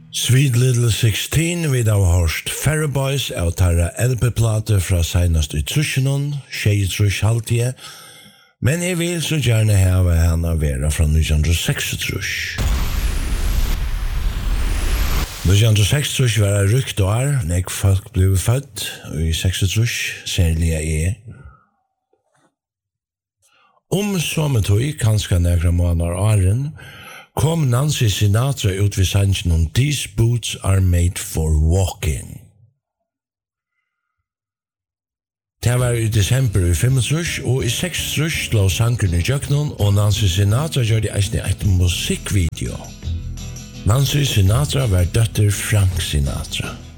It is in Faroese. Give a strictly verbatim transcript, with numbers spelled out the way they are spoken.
Sweet Little sixteen vid av hørst Ferry Boys av tarra L P-plate fra senast i trusjonen, tjej trusch halvtje, men jeg vil så gjerne hava henne vera fra nitton seksogtrus. nitton seksogtrus var det rykt år, nek folk blev født i seksogtrus, særlig jeg. Om sommertøy, kanskje nekra måneder åren, kom Nancy Sinatra ut vid sangen om These boots are made for walking. Det var i desember i femogtrus, og i seksogtrus slå sangen i jøknen, og Nancy Sinatra gjør det eisne et musikkvideo. Nancy Sinatra var døtter Frank Sinatra.